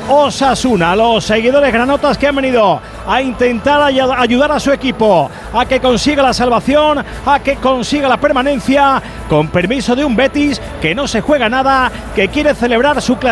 Osasuna. Los seguidores granotas que han venido a intentar ayudar a su equipo a que consiga la salvación, a que consiga la permanencia, con permiso de un Betis que no se juega nada, que quiere celebrar su clasificación